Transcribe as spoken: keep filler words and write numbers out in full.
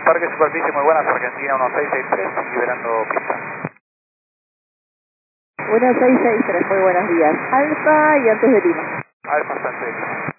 Parque Superficie, muy buenas, Argentina uno seis seis tres, liberando pista. uno seis seis tres, muy buenos días. Alfa y antes de Lima. Alfa, antes de Lima.